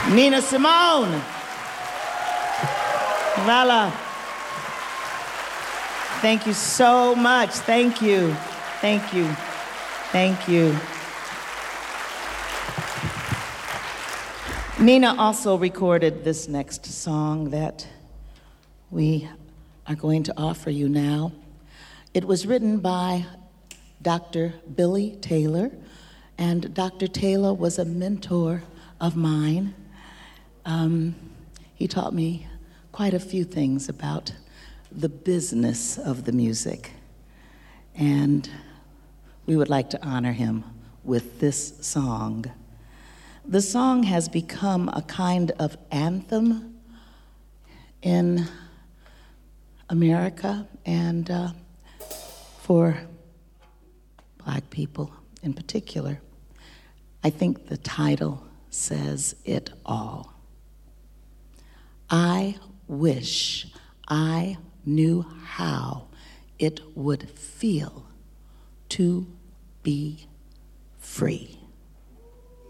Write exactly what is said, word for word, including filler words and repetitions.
Nina Simone. Vala. Thank you so much. Thank you. Thank you. Thank you. Nina also recorded this next song that we are going to offer you now. It was written by Doctor Billy Taylor, and Doctor Taylor was a mentor of mine. Um, he taught me quite a few things about the business of the music, and we would like to honor him with this song. The song has become a kind of anthem in America and uh, for Black people in particular. I think the title says it all. I wish I knew how it would feel to be free.